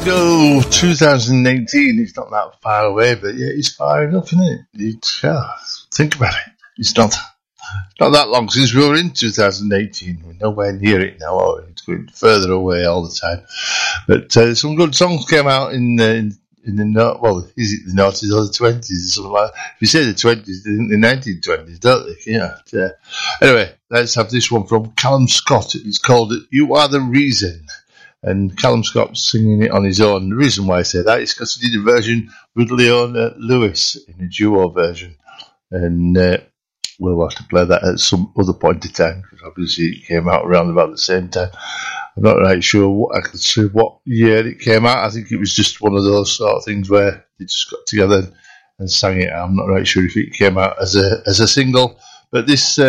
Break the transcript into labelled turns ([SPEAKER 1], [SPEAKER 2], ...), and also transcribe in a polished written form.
[SPEAKER 1] go, 2018. It's not that far away, but yeah, it's far enough, isn't it? Think about it. It's not that long since we were in 2018. We're nowhere near it now, are we? It's going further away all the time. But some good songs came out in the well, is it the noughties or the 20s or something like that? If you say the 20s, they think the 1920s, don't they? Yeah. Anyway, let's have this one from Callum Scott. It's called You Are the Reason. And Callum Scott's singing it on his own. The reason why I say that is because he did a version with Leona Lewis in a duo version. And we'll have to play that at some other point in time, because obviously it came out around about the same time. I'm not right sure what year it came out. I think it was just one of those sort of things where they just got together and sang it. I'm not right sure if it came out as a single, but this